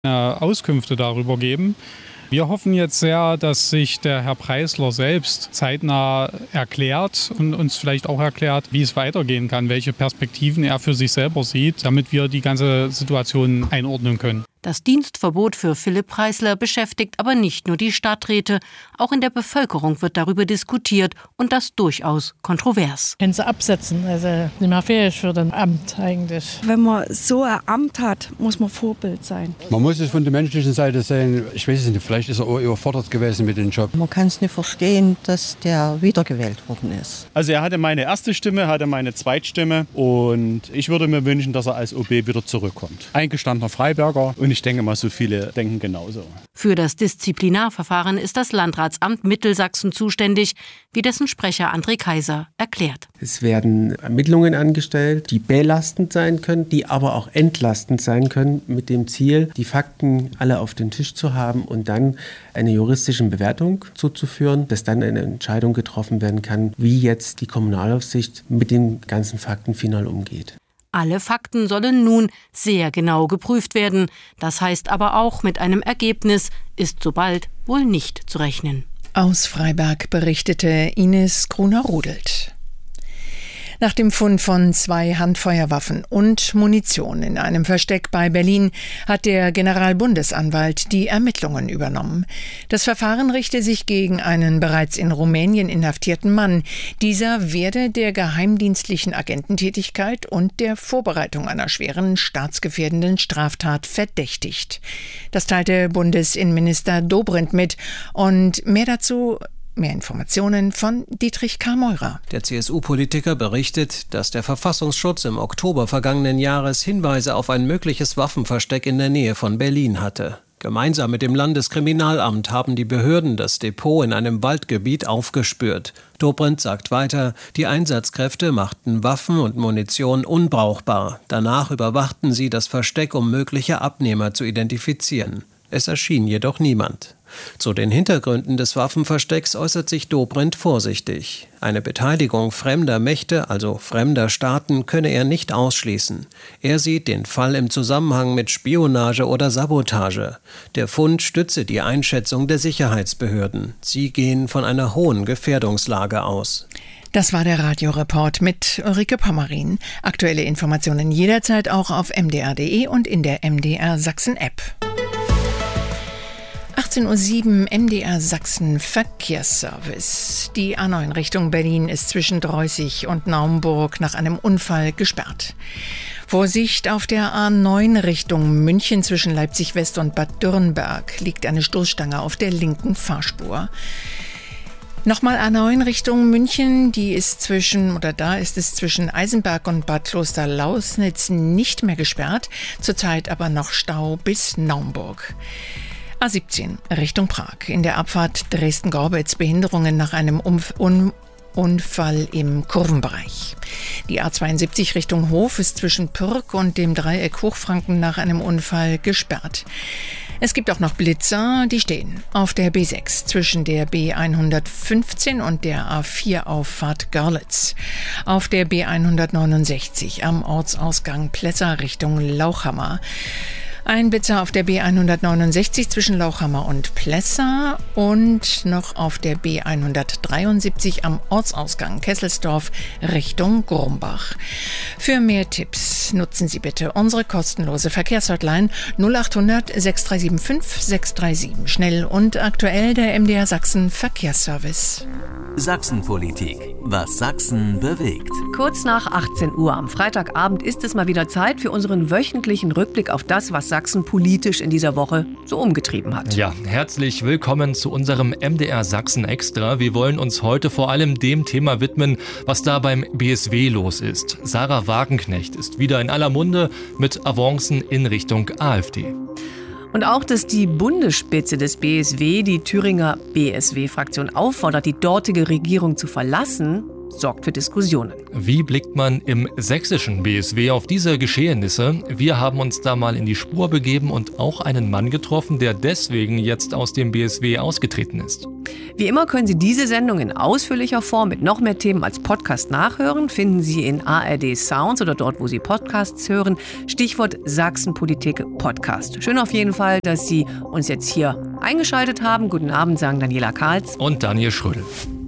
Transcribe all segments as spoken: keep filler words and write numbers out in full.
Auskünfte darüber geben. Wir hoffen jetzt sehr, dass sich der Herr Preisler selbst zeitnah erklärt und uns vielleicht auch erklärt, wie es weitergehen kann, welche Perspektiven er für sich selber sieht, damit wir die ganze Situation einordnen können. Das Dienstverbot für Philipp Preisler beschäftigt aber nicht nur die Stadträte. Auch in der Bevölkerung wird darüber diskutiert und das durchaus kontrovers. Können sie absetzen, also nicht mehr fähig für das Amt eigentlich. Wenn man so ein Amt hat, muss man Vorbild sein. Man muss es von der menschlichen Seite sehen. Ich weiß es nicht, vielleicht ist er auch überfordert gewesen mit dem Job. Man kann es nicht verstehen, dass der wiedergewählt worden ist. Also er hatte meine erste Stimme, hatte meine Zweitstimme und ich würde mir wünschen, dass er als O B wieder zurückkommt. Eingestandener Freiberger und ich denke mal, so viele denken genauso. Für das Disziplinarverfahren ist das Landratsamt Mittelsachsen zuständig, wie dessen Sprecher André Kaiser erklärt. Es werden Ermittlungen angestellt, die belastend sein können, die aber auch entlastend sein können, mit dem Ziel, die Fakten alle auf den Tisch zu haben und dann eine juristische Bewertung zuzuführen, dass dann eine Entscheidung getroffen werden kann, wie jetzt die Kommunalaufsicht mit den ganzen Fakten final umgeht. Alle Fakten sollen nun sehr genau geprüft werden. Das heißt aber auch, mit einem Ergebnis ist so bald wohl nicht zu rechnen. Aus Freiberg berichtete Ines Gruner-Rudelt. Nach dem Fund von zwei Handfeuerwaffen und Munition in einem Versteck bei Berlin hat der Generalbundesanwalt die Ermittlungen übernommen. Das Verfahren richte sich gegen einen bereits in Rumänien inhaftierten Mann. Dieser werde der geheimdienstlichen Agententätigkeit und der Vorbereitung einer schweren staatsgefährdenden Straftat verdächtigt. Das teilte Bundesinnenminister Dobrindt mit. Und mehr dazu Mehr Informationen von Dietrich K. Meurer. Der C S U-Politiker berichtet, dass der Verfassungsschutz im Oktober vergangenen Jahres Hinweise auf ein mögliches Waffenversteck in der Nähe von Berlin hatte. Gemeinsam mit dem Landeskriminalamt haben die Behörden das Depot in einem Waldgebiet aufgespürt. Dobrindt sagt weiter, die Einsatzkräfte machten Waffen und Munition unbrauchbar. Danach überwachten sie das Versteck, um mögliche Abnehmer zu identifizieren. Es erschien jedoch niemand. Zu den Hintergründen des Waffenverstecks äußert sich Dobrindt vorsichtig. Eine Beteiligung fremder Mächte, also fremder Staaten, könne er nicht ausschließen. Er sieht den Fall im Zusammenhang mit Spionage oder Sabotage. Der Fund stütze die Einschätzung der Sicherheitsbehörden. Sie gehen von einer hohen Gefährdungslage aus. Das war der Radioreport mit Ulrike Pommerin. Aktuelle Informationen jederzeit auch auf m d r punkt d e und in der M D R Sachsen-App. achtzehn Uhr sieben M D R Sachsen Verkehrsservice. Die A neun Richtung Berlin ist zwischen Dreußig und Naumburg nach einem Unfall gesperrt. Vorsicht, auf der A neun Richtung München zwischen Leipzig West und Bad Dürrenberg liegt eine Stoßstange auf der linken Fahrspur. Nochmal A neun Richtung München, die ist zwischen, oder da ist es zwischen Eisenberg und Bad Kloster-Lausnitz nicht mehr gesperrt, zurzeit aber noch Stau bis Naumburg. A siebzehn Richtung Prag. In der Abfahrt Dresden-Gorbitz Behinderungen nach einem Umf- Un- Unfall im Kurvenbereich. Die A zweiundsiebzig Richtung Hof ist zwischen Pürg und dem Dreieck Hochfranken nach einem Unfall gesperrt. Es gibt auch noch Blitzer, die stehen auf der B sechs zwischen der B hundertfünfzehn und der A vier Auffahrt Görlitz. Auf der B hundertneunundsechzig am Ortsausgang Plessa Richtung Lauchhammer. Ein Blitzer auf der B hundertneunundsechzig zwischen Lauchhammer und Plessa und noch auf der B hundertdreiundsiebzig am Ortsausgang Kesselsdorf Richtung Grumbach. Für mehr Tipps nutzen Sie bitte unsere kostenlose Verkehrshotline null achthundert sechs drei sieben fünf sechs drei sieben. Schnell und aktuell der M D R Sachsen Verkehrsservice. Sachsenpolitik. Was Sachsen bewegt. Kurz nach achtzehn Uhr am Freitagabend ist es mal wieder Zeit für unseren wöchentlichen Rückblick auf das, was Sachsen politisch in dieser Woche so umgetrieben hat. Ja, herzlich willkommen zu unserem M D R Sachsen Extra. Wir wollen uns heute vor allem dem Thema widmen, was da beim B S W los ist. Sarah Wagenknecht ist wieder in aller Munde mit Avancen in Richtung AfD. Und auch, dass die Bundesspitze des B S W die Thüringer B S W-Fraktion auffordert, die dortige Regierung zu verlassen, sorgt für Diskussionen. Wie blickt man im sächsischen B S W auf diese Geschehnisse? Wir haben uns da mal in die Spur begeben und auch einen Mann getroffen, der deswegen jetzt aus dem B S W ausgetreten ist. Wie immer können Sie diese Sendung in ausführlicher Form mit noch mehr Themen als Podcast nachhören. Finden Sie in A R D Sounds oder dort, wo Sie Podcasts hören. Stichwort Sachsenpolitik Podcast. Schön auf jeden Fall, dass Sie uns jetzt hier eingeschaltet haben. Guten Abend, sagen Daniela Karls und Daniel Schrödel.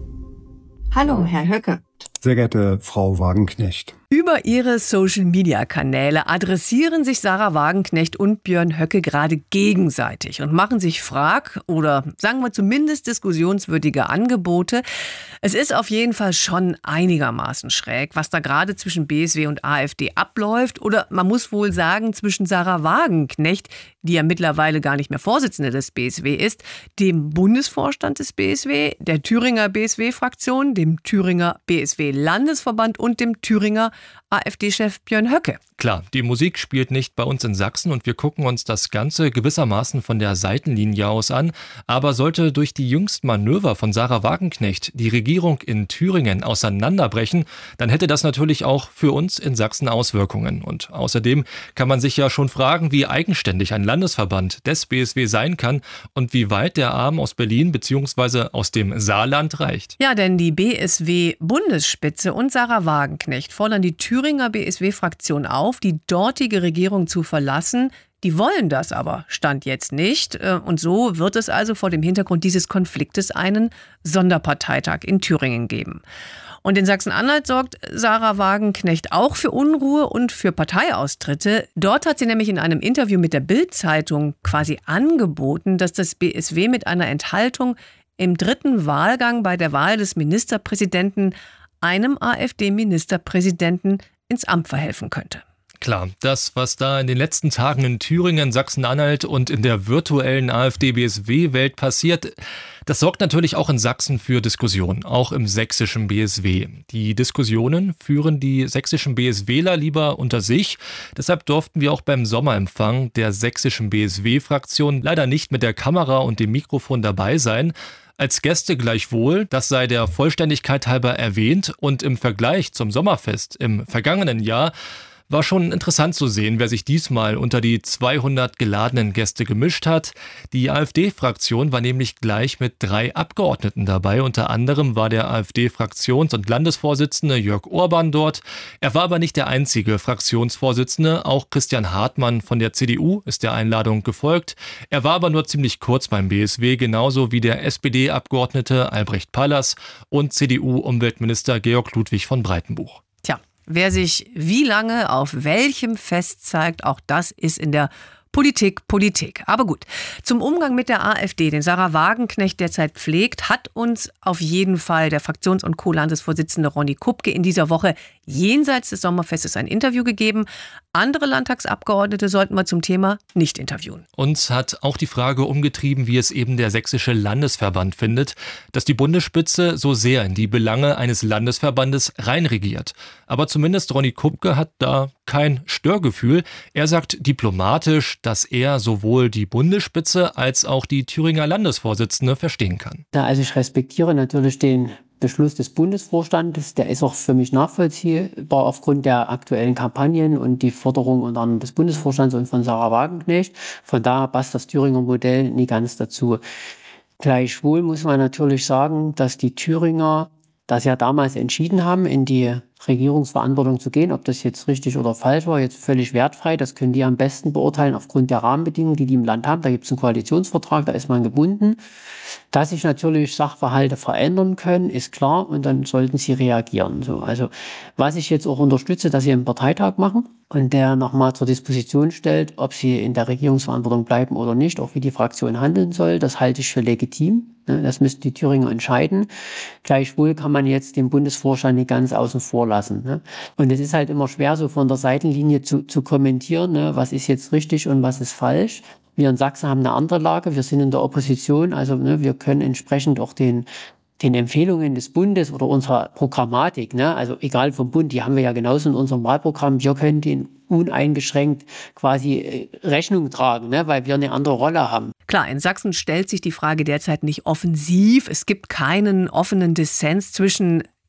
Hallo, Herr Höcke. Sehr geehrte Frau Wagenknecht. Über ihre Social-Media-Kanäle adressieren sich Sarah Wagenknecht und Björn Höcke gerade gegenseitig und machen sich frag- oder sagen wir zumindest diskussionswürdige Angebote. Es ist auf jeden Fall schon einigermaßen schräg, was da gerade zwischen B S W und AfD abläuft. Oder man muss wohl sagen, zwischen Sarah Wagenknecht, die ja mittlerweile gar nicht mehr Vorsitzende des B S W ist, dem Bundesvorstand des B S W, der Thüringer B S W-Fraktion, dem Thüringer B S W-Landesverband und dem Thüringer AfD-Chef Björn Höcke. Klar, die Musik spielt nicht bei uns in Sachsen und wir gucken uns das Ganze gewissermaßen von der Seitenlinie aus an. Aber sollte durch die jüngsten Manöver von Sarah Wagenknecht die Regierung in Thüringen auseinanderbrechen, dann hätte das natürlich auch für uns in Sachsen Auswirkungen. Und außerdem kann man sich ja schon fragen, wie eigenständig ein Landesverband des B S W sein kann und wie weit der Arm aus Berlin bzw. aus dem Saarland reicht. Ja, denn die B S W-Bundesspitze und Sarah Wagenknecht fordern die Thüringer B S W-Fraktion auf, die dortige Regierung zu verlassen. Die wollen das aber, Stand jetzt nicht. Und so wird es also vor dem Hintergrund dieses Konfliktes einen Sonderparteitag in Thüringen geben. Und in Sachsen-Anhalt sorgt Sarah Wagenknecht auch für Unruhe und für Parteiaustritte. Dort hat sie nämlich in einem Interview mit der Bild-Zeitung quasi angeboten, dass das B S W mit einer Enthaltung im dritten Wahlgang bei der Wahl des Ministerpräsidenten einem AfD-Ministerpräsidenten ins Amt verhelfen könnte. Klar, das, was da in den letzten Tagen in Thüringen, Sachsen-Anhalt und in der virtuellen AfD-B S W-Welt passiert, das sorgt natürlich auch in Sachsen für Diskussionen, auch im sächsischen B S W. Die Diskussionen führen die sächsischen BSWler lieber unter sich. Deshalb durften wir auch beim Sommerempfang der sächsischen B S W-Fraktion leider nicht mit der Kamera und dem Mikrofon dabei sein. Als Gäste gleichwohl, das sei der Vollständigkeit halber erwähnt, und im Vergleich zum Sommerfest im vergangenen Jahr war schon interessant zu sehen, wer sich diesmal unter die zweihundert geladenen Gäste gemischt hat. Die AfD-Fraktion war nämlich gleich mit drei Abgeordneten dabei. Unter anderem war der AfD-Fraktions- und Landesvorsitzende Jörg Orban dort. Er war aber nicht der einzige Fraktionsvorsitzende. Auch Christian Hartmann von der C D U ist der Einladung gefolgt. Er war aber nur ziemlich kurz beim B S W, genauso wie der S P D-Abgeordnete Albrecht Pallas und C D U-Umweltminister Georg Ludwig von Breitenbuch. Wer sich wie lange auf welchem Fest zeigt, auch das ist in der Politik, Politik. Aber gut, zum Umgang mit der AfD, den Sarah Wagenknecht derzeit pflegt, hat uns auf jeden Fall der Fraktions- und Co-Landesvorsitzende Ronny Kupke in dieser Woche jenseits des Sommerfestes ein Interview gegeben. Andere Landtagsabgeordnete sollten wir zum Thema nicht interviewen. Uns hat auch die Frage umgetrieben, wie es eben der sächsische Landesverband findet, dass die Bundesspitze so sehr in die Belange eines Landesverbandes reinregiert. Aber zumindest Ronny Kupke hat da kein Störgefühl. Er sagt diplomatisch, dass er sowohl die Bundesspitze als auch die Thüringer Landesvorsitzende verstehen kann. Ja, also ich respektiere natürlich den Beschluss des Bundesvorstandes, der ist auch für mich nachvollziehbar aufgrund der aktuellen Kampagnen und die Forderungen unter anderem des Bundesvorstands und von Sarah Wagenknecht. Von daher passt das Thüringer Modell nie ganz dazu. Gleichwohl muss man natürlich sagen, dass die Thüringer das ja damals entschieden haben, in die Regierungsverantwortung zu gehen. Ob das jetzt richtig oder falsch war, jetzt völlig wertfrei. Das können die am besten beurteilen aufgrund der Rahmenbedingungen, die die im Land haben. Da gibt es einen Koalitionsvertrag, da ist man gebunden. Dass sich natürlich Sachverhalte verändern können, ist klar, und dann sollten sie reagieren. So, also was ich jetzt auch unterstütze, dass sie einen Parteitag machen und der nochmal zur Disposition stellt, ob sie in der Regierungsverantwortung bleiben oder nicht, auch wie die Fraktion handeln soll, das halte ich für legitim. Das müssten die Thüringer entscheiden. Gleichwohl kann man jetzt den Bundesvorstand nicht ganz außen vor lassen. Und es ist halt immer schwer, so von der Seitenlinie zu, zu kommentieren, was ist jetzt richtig und was ist falsch. Wir in Sachsen haben eine andere Lage. Wir sind in der Opposition, also ne, wir können entsprechend auch den den Empfehlungen des Bundes oder unserer Programmatik, ne, also egal vom Bund, die haben wir ja genauso in unserem Wahlprogramm, wir können den uneingeschränkt quasi Rechnung tragen, ne, weil wir eine andere Rolle haben. Klar, in Sachsen stellt sich die Frage derzeit nicht offensiv. Es gibt keinen offenen Dissens zwischen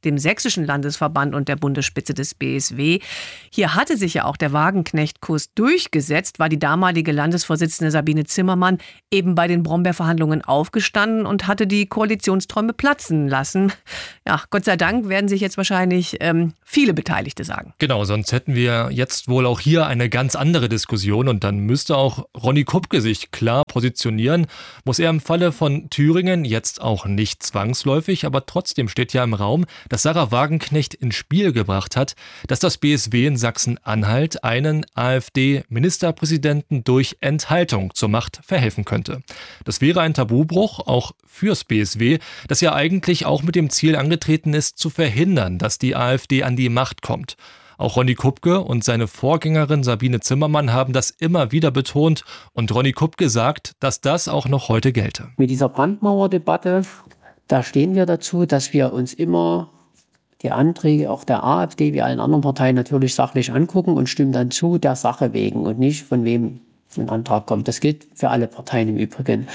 dem sächsischen Landesverband und der Bundesspitze des B S W. Hier hatte sich ja auch der Wagenknecht-Kurs durchgesetzt, war die damalige Landesvorsitzende Sabine Zimmermann eben bei den Brombeerverhandlungen aufgestanden und hatte die Koalitionsträume platzen lassen. Ja, Gott sei Dank werden sich jetzt wahrscheinlich ähm, viele Beteiligte sagen. Genau, sonst hätten wir jetzt wohl auch hier eine ganz andere Diskussion und dann müsste auch Ronny Kupke sich klar positionieren. Muss er im Falle von Thüringen jetzt auch nicht zwangsläufig, aber trotzdem steht ja im Raum, dass Sarah Wagenknecht ins Spiel gebracht hat, dass das B S W in Sachsen-Anhalt einen AfD-Ministerpräsidenten durch Enthaltung zur Macht verhelfen könnte. Das wäre ein Tabubruch, auch fürs B S W, das ja eigentlich auch mit dem Ziel angetreten ist, zu verhindern, dass die AfD an die Macht kommt. Auch Ronny Kupke und seine Vorgängerin Sabine Zimmermann haben das immer wieder betont und Ronny Kupke sagt, dass das auch noch heute gelte. Mit dieser Brandmauerdebatte, da stehen wir dazu, dass wir uns immer die Anträge auch der AfD wie allen anderen Parteien natürlich sachlich angucken und stimmen dann zu der Sache wegen und nicht von wem ein Antrag kommt. Das gilt für alle Parteien im Übrigen.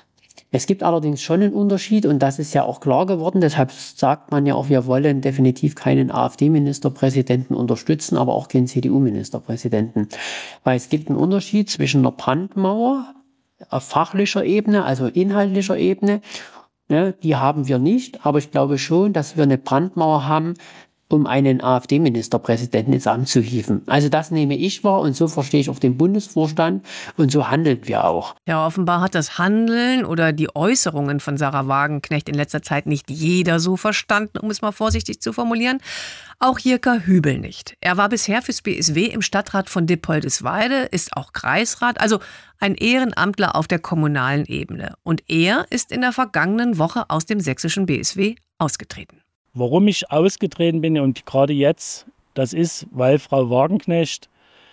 Es gibt allerdings schon einen Unterschied und das ist ja auch klar geworden. Deshalb sagt man ja auch, wir wollen definitiv keinen AfD-Ministerpräsidenten unterstützen, aber auch keinen C D U-Ministerpräsidenten. Weil es gibt einen Unterschied zwischen einer Brandmauer auf fachlicher Ebene, also inhaltlicher Ebene. Ne, die haben wir nicht, aber ich glaube schon, dass wir eine Brandmauer haben, um einen AfD-Ministerpräsidenten ins Amt zu hieven. Also das nehme ich wahr und so verstehe ich auch den Bundesvorstand und so handeln wir auch. Ja, offenbar hat das Handeln oder die Äußerungen von Sarah Wagenknecht in letzter Zeit nicht jeder so verstanden, um es mal vorsichtig zu formulieren. Auch Jirka Hübel nicht. Er war bisher fürs B S W im Stadtrat von Dippoldisweide, ist auch Kreisrat, also ein Ehrenamtler auf der kommunalen Ebene. Und er ist in der vergangenen Woche aus dem sächsischen B S W ausgetreten. Warum ich ausgetreten bin und gerade jetzt, das ist, weil Frau Wagenknecht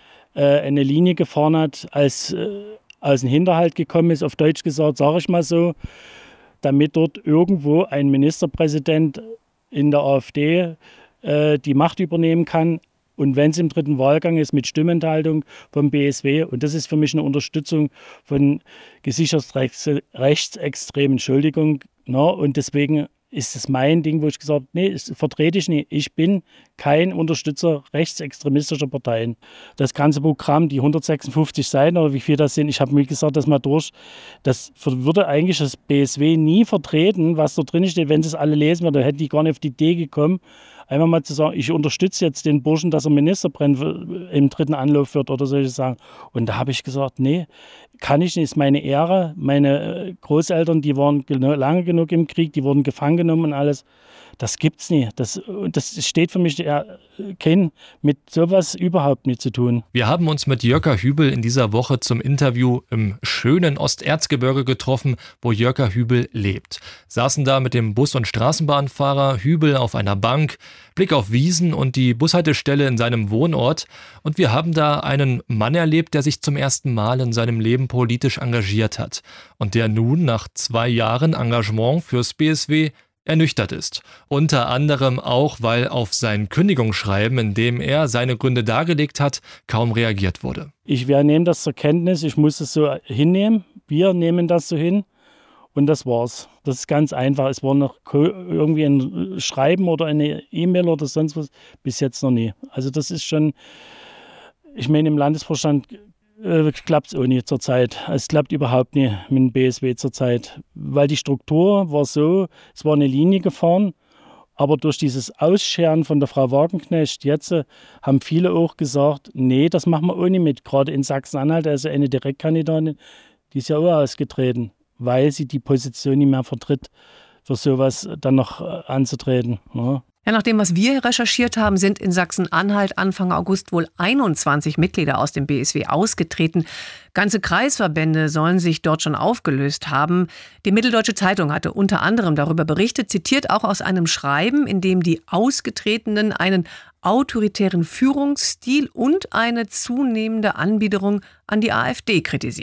äh, eine Linie gefahren hat, als äh, aus dem Hinterhalt gekommen ist, auf Deutsch gesagt, sage ich mal so, damit dort irgendwo ein Ministerpräsident in der AfD äh, die Macht übernehmen kann. Und wenn es im dritten Wahlgang ist, mit Stimmenthaltung vom B S W. Und das ist für mich eine Unterstützung von gesichert rechtsextremen, Entschuldigung. Na, und deswegen ist es mein Ding, wo ich gesagt habe, nee, das vertrete ich nicht. Ich bin kein Unterstützer rechtsextremistischer Parteien. Das ganze Programm, die hundertsechsundfünfzig Seiten oder wie viel das sind, ich habe mir gesagt, das mal durch, das würde eigentlich das B S W nie vertreten, was da drin steht. Wenn sie es alle lesen würden, dann hätten die gar nicht auf die Idee gekommen, einfach mal zu sagen, ich unterstütze jetzt den Burschen, dass er Ministerpräsident im dritten Anlauf wird oder solche Sachen. Und da habe ich gesagt, nee, kann ich nicht, ist meine Ehre. Meine Großeltern, die waren lange genug im Krieg, die wurden gefangen genommen und alles. Das gibt's nie. Das, das steht für mich kein mit sowas überhaupt nicht zu tun. Wir haben uns mit Jirka Hübel in dieser Woche zum Interview im schönen Osterzgebirge getroffen, wo Jirka Hübel lebt. Saßen da mit dem Bus- und Straßenbahnfahrer Hübel auf einer Bank, Blick auf Wiesen und die Bushaltestelle in seinem Wohnort. Und wir haben da einen Mann erlebt, der sich zum ersten Mal in seinem Leben politisch engagiert hat und der nun nach zwei Jahren Engagement fürs B S W ernüchtert ist. Unter anderem auch, weil auf sein Kündigungsschreiben, in dem er seine Gründe dargelegt hat, kaum reagiert wurde. Ich wir nehmen das zur Kenntnis, ich muss es so hinnehmen. Wir nehmen das so hin und das war's. Das ist ganz einfach. Es war noch irgendwie ein Schreiben oder eine E-Mail oder sonst was, bis jetzt noch nie. Also das ist schon, ich meine, im Landesvorstand Äh, klappt es auch nicht zurzeit. Es klappt überhaupt nicht mit dem B S W zurzeit. Weil die Struktur war so, es war eine Linie gefahren, aber durch dieses Ausscheren von der Frau Wagenknecht jetzt äh, haben viele auch gesagt, nee, das machen wir auch nicht mit. Gerade in Sachsen-Anhalt, also eine Direktkandidatin, die ist ja auch ausgetreten, weil sie die Position nicht mehr vertritt, für sowas dann noch äh, anzutreten. Ja. Ja, nach dem, was wir recherchiert haben, sind in Sachsen-Anhalt Anfang August wohl einundzwanzig Mitglieder aus dem B S W ausgetreten. Ganze Kreisverbände sollen sich dort schon aufgelöst haben. Die Mitteldeutsche Zeitung hatte unter anderem darüber berichtet, zitiert auch aus einem Schreiben, in dem die Ausgetretenen einen autoritären Führungsstil und eine zunehmende Anbiederung an die AfD kritisieren.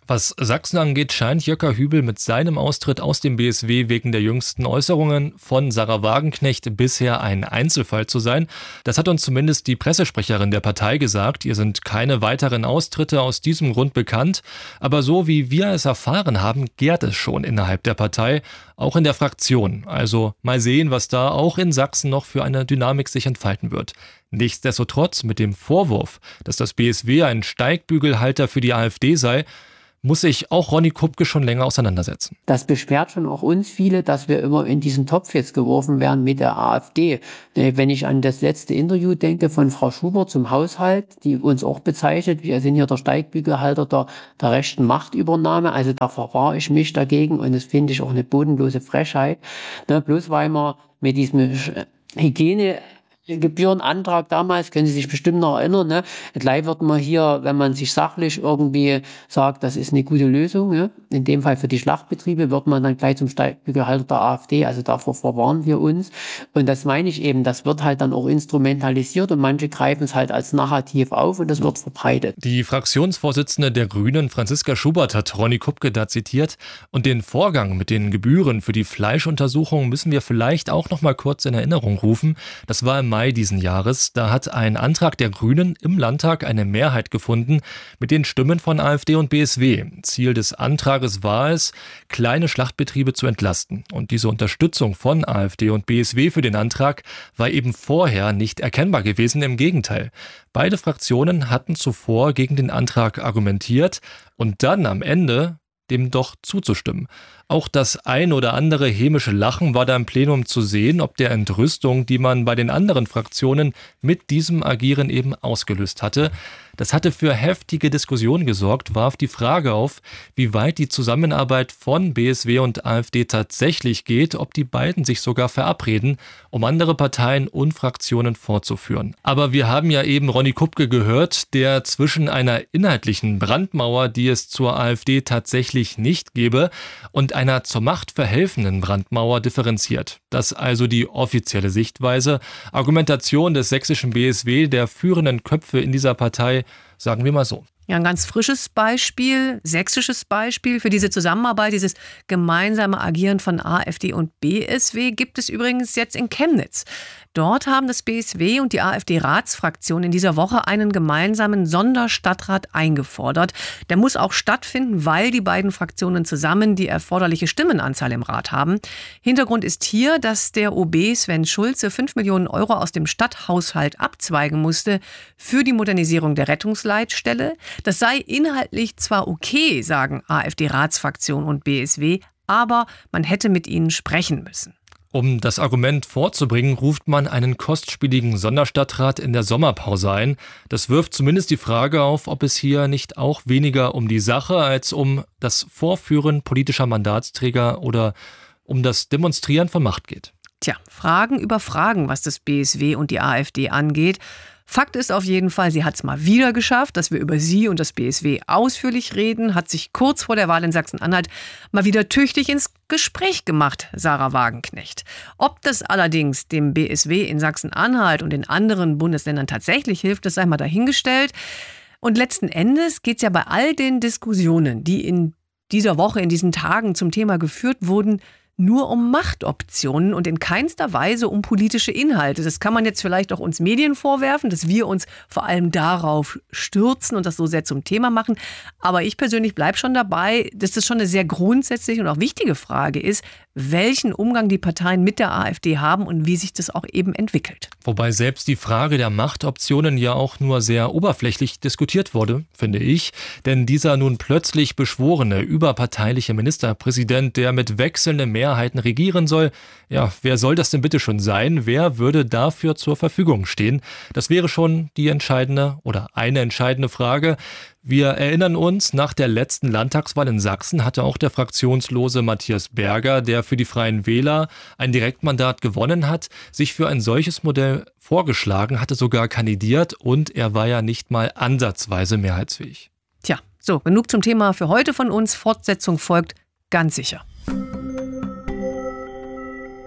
Was Sachsen angeht, scheint Jöcker Hübel mit seinem Austritt aus dem B S W wegen der jüngsten Äußerungen von Sarah Wagenknecht bisher ein Einzelfall zu sein. Das hat uns zumindest die Pressesprecherin der Partei gesagt. Ihr sind keine weiteren Austritte aus diesem Grund bekannt. Aber so wie wir es erfahren haben, gärt es schon innerhalb der Partei, auch in der Fraktion. Also mal sehen, was da auch in Sachsen noch für eine Dynamik sich entfalten wird. Nichtsdestotrotz mit dem Vorwurf, dass das B S W ein Steigbügelhalter für die AfD sei, muss sich auch Ronny Kupke schon länger auseinandersetzen. Das beschwert schon auch uns viele, dass wir immer in diesen Topf jetzt geworfen werden mit der AfD. Wenn ich an das letzte Interview denke von Frau Schubert zum Haushalt, die uns auch bezeichnet, wir sind hier der Steigbügelhalter der, der rechten Machtübernahme, also da verwahre ich mich dagegen und das finde ich auch eine bodenlose Frechheit. Ne, bloß weil man mit diesem Hygiene Gebührenantrag damals, können Sie sich bestimmt noch erinnern, ne? Gleich wird man hier, wenn man sich sachlich irgendwie sagt, das ist eine gute Lösung, ne? In dem Fall für die Schlachtbetriebe, wird man dann gleich zum Steigbügelhalter der AfD, also davor verwahren wir uns. Und das meine ich eben, das wird halt dann auch instrumentalisiert und manche greifen es halt als Narrativ auf und das wird verbreitet. Die Fraktionsvorsitzende der Grünen, Franziska Schubert, hat Ronny Kupke da zitiert. Und den Vorgang mit den Gebühren für die Fleischuntersuchung müssen wir vielleicht auch noch mal kurz in Erinnerung rufen. Das war im Mai diesen Jahres. Da hat ein Antrag der Grünen im Landtag eine Mehrheit gefunden mit den Stimmen von AfD und B S W. Ziel des Antrages war es, kleine Schlachtbetriebe zu entlasten. Und diese Unterstützung von AfD und B S W für den Antrag war eben vorher nicht erkennbar gewesen. Im Gegenteil. Beide Fraktionen hatten zuvor gegen den Antrag argumentiert und dann am Ende dem doch zuzustimmen. Auch das ein oder andere hämische Lachen war da im Plenum zu sehen, ob der Entrüstung, die man bei den anderen Fraktionen mit diesem Agieren eben ausgelöst hatte. Das hatte für heftige Diskussionen gesorgt, warf die Frage auf, wie weit die Zusammenarbeit von B S W und AfD tatsächlich geht, ob die beiden sich sogar verabreden, um andere Parteien und Fraktionen vorzuführen. Aber wir haben ja eben Ronny Kupke gehört, der zwischen einer inhaltlichen Brandmauer, die es zur AfD tatsächlich nicht gebe, und einer zur Macht verhelfenden Brandmauer differenziert. Das also die offizielle Sichtweise. Argumentation des sächsischen B S W, der führenden Köpfe in dieser Partei, sagen wir mal so. Ja, ein ganz frisches Beispiel, sächsisches Beispiel für diese Zusammenarbeit, dieses gemeinsame Agieren von AfD und B S W gibt es übrigens jetzt in Chemnitz. Dort haben das B S W und die AfD-Ratsfraktion in dieser Woche einen gemeinsamen Sonderstadtrat eingefordert. Der muss auch stattfinden, weil die beiden Fraktionen zusammen die erforderliche Stimmenanzahl im Rat haben. Hintergrund ist hier, dass der O B Sven Schulze fünf Millionen Euro aus dem Stadthaushalt abzweigen musste für die Modernisierung der Rettungsleitstelle. Das sei inhaltlich zwar okay, sagen AfD-Ratsfraktion und B S W, aber man hätte mit ihnen sprechen müssen. Um das Argument vorzubringen, ruft man einen kostspieligen Sonderstadtrat in der Sommerpause ein. Das wirft zumindest die Frage auf, ob es hier nicht auch weniger um die Sache als um das Vorführen politischer Mandatsträger oder um das Demonstrieren von Macht geht. Tja, Fragen über Fragen, was das B S W und die AfD angeht. Fakt ist auf jeden Fall, sie hat es mal wieder geschafft, dass wir über sie und das B S W ausführlich reden, hat sich kurz vor der Wahl in Sachsen-Anhalt mal wieder tüchtig ins Gespräch gemacht, Sarah Wagenknecht. Ob das allerdings dem B S W in Sachsen-Anhalt und in anderen Bundesländern tatsächlich hilft, das sei mal dahingestellt. Und letzten Endes geht es ja bei all den Diskussionen, die in dieser Woche, in diesen Tagen zum Thema geführt wurden, nur um Machtoptionen und in keinster Weise um politische Inhalte. Das kann man jetzt vielleicht auch uns Medien vorwerfen, dass wir uns vor allem darauf stürzen und das so sehr zum Thema machen. Aber ich persönlich bleibe schon dabei, dass das schon eine sehr grundsätzliche und auch wichtige Frage ist, welchen Umgang die Parteien mit der AfD haben und wie sich das auch eben entwickelt. Wobei selbst die Frage der Machtoptionen ja auch nur sehr oberflächlich diskutiert wurde, finde ich. Denn dieser nun plötzlich beschworene, überparteiliche Ministerpräsident, der mit wechselnden Mehrheiten regieren soll, ja, wer soll das denn bitte schon sein? Wer würde dafür zur Verfügung stehen? Das wäre schon die entscheidende oder eine entscheidende Frage. Wir erinnern uns, nach der letzten Landtagswahl in Sachsen hatte auch der fraktionslose Matthias Berger, der für die Freien Wähler ein Direktmandat gewonnen hat, sich für ein solches Modell vorgeschlagen, hatte sogar kandidiert und er war ja nicht mal ansatzweise mehrheitsfähig. Tja, so, genug zum Thema für heute von uns. Fortsetzung folgt ganz sicher.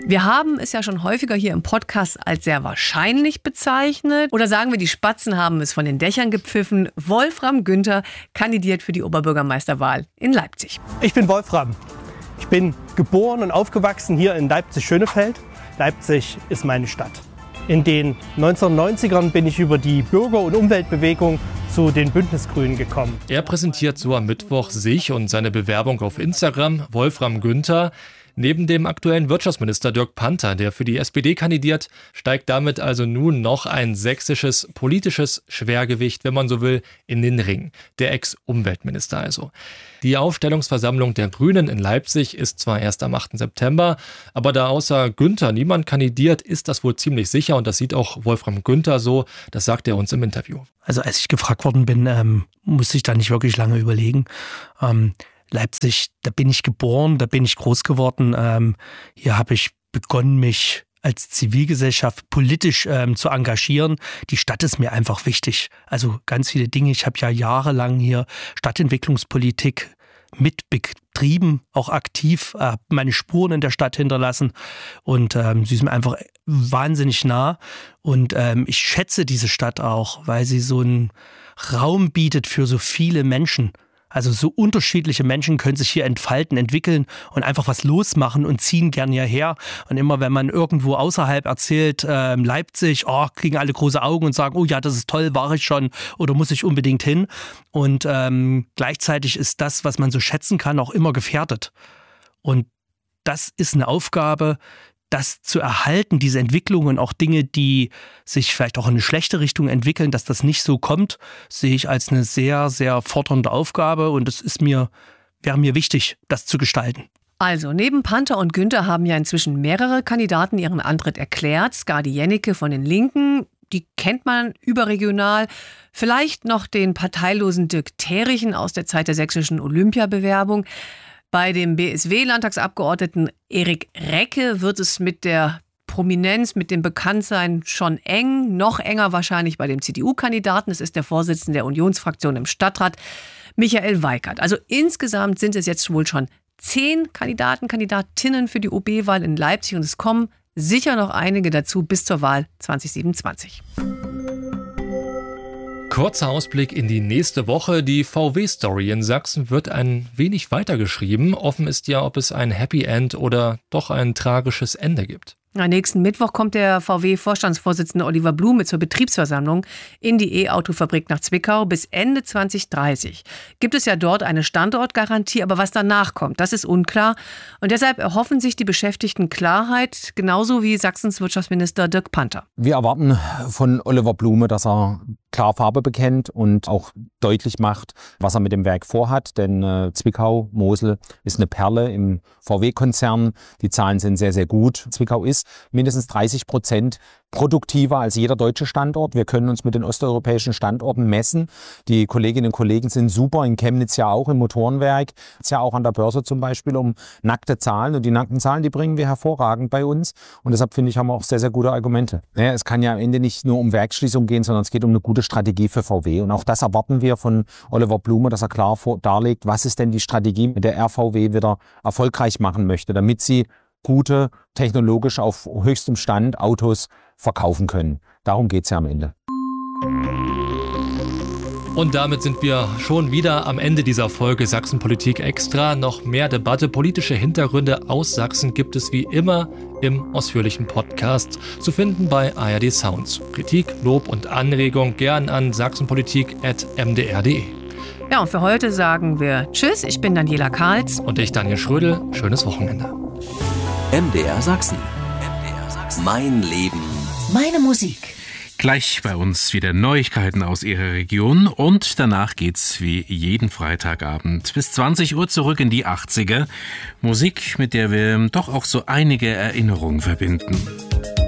Wir haben es ja schon häufiger hier im Podcast als sehr wahrscheinlich bezeichnet. Oder sagen wir, die Spatzen haben es von den Dächern gepfiffen. Wolfram Günther kandidiert für die Oberbürgermeisterwahl in Leipzig. Ich bin Wolfram. Ich bin geboren und aufgewachsen hier in Leipzig-Schönefeld. Leipzig ist meine Stadt. In den neunzehnhundertneunzigern bin ich über die Bürger- und Umweltbewegung zu den Bündnisgrünen gekommen. Er präsentiert so am Mittwoch sich und seine Bewerbung auf Instagram, Wolfram Günther. Neben dem aktuellen Wirtschaftsminister Dirk Panther, der für die S P D kandidiert, steigt damit also nun noch ein sächsisches politisches Schwergewicht, wenn man so will, in den Ring. Der Ex-Umweltminister also. Die Aufstellungsversammlung der Grünen in Leipzig ist zwar erst am achten September, aber da außer Günther niemand kandidiert, ist das wohl ziemlich sicher und das sieht auch Wolfram Günther so, das sagt er uns im Interview. Also als ich gefragt worden bin, ähm, musste ich da nicht wirklich lange überlegen. Ähm, Leipzig, da bin ich geboren, da bin ich groß geworden. Ähm, hier habe ich begonnen, mich als Zivilgesellschaft politisch ähm, zu engagieren. Die Stadt ist mir einfach wichtig. Also ganz viele Dinge. Ich habe ja jahrelang hier Stadtentwicklungspolitik mit betrieben, auch aktiv, äh, meine Spuren in der Stadt hinterlassen. Und ähm, sie ist mir einfach wahnsinnig nah. Und ähm, ich schätze diese Stadt auch, weil sie so einen Raum bietet für so viele Menschen. Also so unterschiedliche Menschen können sich hier entfalten, entwickeln und einfach was losmachen und ziehen gern hierher. Und immer wenn man irgendwo außerhalb erzählt, äh, Leipzig, oh, kriegen alle große Augen und sagen, oh ja, das ist toll, war ich schon oder muss ich unbedingt hin. Und ähm, gleichzeitig ist das, was man so schätzen kann, auch immer gefährdet. Und das ist eine Aufgabe, das zu erhalten, diese Entwicklungen, auch Dinge, die sich vielleicht auch in eine schlechte Richtung entwickeln, dass das nicht so kommt, sehe ich als eine sehr, sehr fordernde Aufgabe und es ist mir, wäre mir wichtig, das zu gestalten. Also, neben Panther und Günther haben ja inzwischen mehrere Kandidaten ihren Antritt erklärt. Skadi Jennecke von den Linken, die kennt man überregional. Vielleicht noch den parteilosen Dirk Terrichen aus der Zeit der sächsischen Olympiabewerbung. Bei dem B S W-Landtagsabgeordneten Erik Recke wird es mit der Prominenz, mit dem Bekanntsein schon eng. Noch enger wahrscheinlich bei dem C D U-Kandidaten. Es ist der Vorsitzende der Unionsfraktion im Stadtrat, Michael Weikert. Also insgesamt sind es jetzt wohl schon zehn Kandidaten, Kandidatinnen für die O B-Wahl in Leipzig. Und es kommen sicher noch einige dazu bis zur Wahl zwanzig siebenundzwanzig. Kurzer Ausblick in die nächste Woche. Die V W-Story in Sachsen wird ein wenig weitergeschrieben. Offen ist ja, ob es ein Happy End oder doch ein tragisches Ende gibt. Am nächsten Mittwoch kommt der V W-Vorstandsvorsitzende Oliver Blume zur Betriebsversammlung in die E-Auto-Fabrik nach Zwickau bis Ende zwanzig dreißig. Gibt es ja dort eine Standortgarantie, aber was danach kommt, das ist unklar. Und deshalb erhoffen sich die Beschäftigten Klarheit, genauso wie Sachsens Wirtschaftsminister Dirk Panther. Wir erwarten von Oliver Blume, dass er klar Farbe bekennt und auch deutlich macht, was er mit dem Werk vorhat. Denn äh, Zwickau, Mosel ist eine Perle im V W-Konzern. Die Zahlen sind sehr, sehr gut. Zwickau ist mindestens dreißig Prozent produktiver als jeder deutsche Standort. Wir können uns mit den osteuropäischen Standorten messen. Die Kolleginnen und Kollegen sind super, in Chemnitz ja auch, im Motorenwerk, ja auch an der Börse zum Beispiel, um nackte Zahlen. Und die nackten Zahlen, die bringen wir hervorragend bei uns. Und deshalb finde ich, haben wir auch sehr, sehr gute Argumente. Naja, es kann ja am Ende nicht nur um Werksschließung gehen, sondern es geht um eine gute Strategie für V W. Und auch das erwarten wir von Oliver Blume, dass er klar darlegt, was ist denn die Strategie, mit der er V W wieder erfolgreich machen möchte, damit sie gute, technologisch auf höchstem Stand Autos verkaufen können. Darum geht es ja am Ende. Und damit sind wir schon wieder am Ende dieser Folge Sachsenpolitik Extra. Noch mehr Debatte, politische Hintergründe aus Sachsen gibt es wie immer im ausführlichen Podcast zu finden bei A R D Sounds. Kritik, Lob und Anregung gern an sachsenpolitik at m d r punkt d e. Ja, und für heute sagen wir Tschüss. Ich bin Daniela Karls. Und ich, Daniel Schrödel. Schönes Wochenende. M D R Sachsen. Mein Leben. Meine Musik. Gleich bei uns wieder Neuigkeiten aus Ihrer Region und danach geht's wie jeden Freitagabend bis zwanzig Uhr zurück in die achtziger. Musik, mit der wir doch auch so einige Erinnerungen verbinden.